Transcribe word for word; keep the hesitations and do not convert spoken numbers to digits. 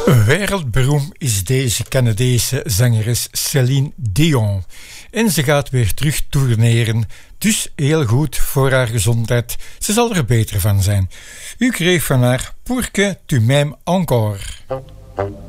Wereldberoemd is deze Canadese zangeres Céline Dion. En ze gaat weer terug tourneren, dus heel goed voor haar gezondheid. Ze zal er beter van zijn. U kreeg van haar Pour que tu m'aimes encore.